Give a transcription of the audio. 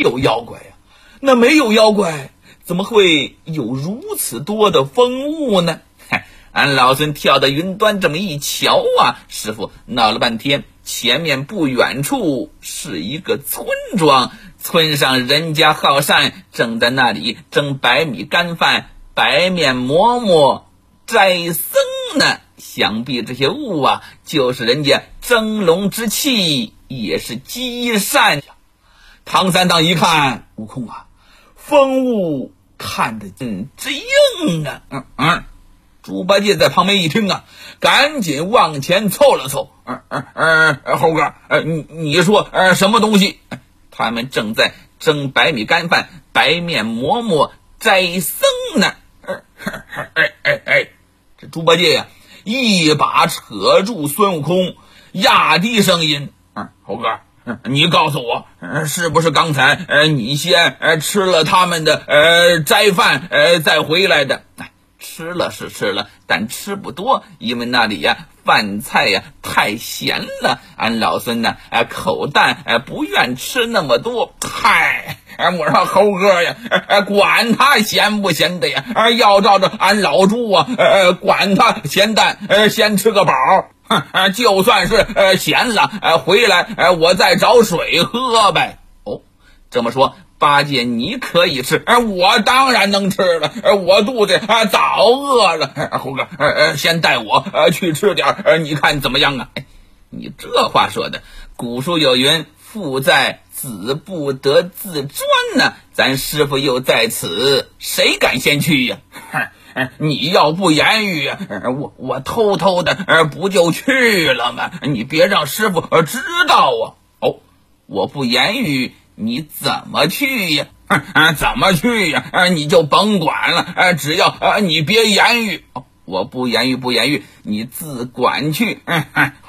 有妖怪呀。那没有妖怪，怎么会有如此多的风物呢？俺老孙跳到云端这么一瞧啊，师傅闹了半天，前面不远处是一个村庄，村上人家好善正在那里蒸白米干饭、白面馍馍、斋僧呢。想必这些物啊，就是人家蒸笼之气，也是积善呀。唐三藏一看，悟空啊，风物看得之硬啊！猪八戒在旁边一听啊，赶紧往前凑了凑。猴哥，你说什么东西？他们正在蒸白米干饭、白面馍馍、斋僧呢。这猪八戒呀，一把扯住孙悟空，压低声音：猴哥，你告诉我，是不是刚才你先吃了他们的斋饭再回来的？吃了是吃了，但吃不多，因为那里呀饭菜呀太咸了，俺老孙呢口淡不愿吃那么多。嗨，我说猴哥呀，管他咸不咸的呀，要照着俺老猪啊，管他咸淡，先吃个饱。就算是咸了，回来我再找水喝呗。这么说八戒你可以吃，我当然能吃了，我肚子早饿了。猴哥，先带我去吃点，你看怎么样啊？你这话说的，古书有云，父在子不得自专呢，咱师傅又在此，谁敢先去呀？你要不言语，我偷偷的不就去了吗？你别让师傅知道啊。我不言语，你怎么去呀？怎么去呀？你就甭管了，只要你别言语。我不言语，你自管去。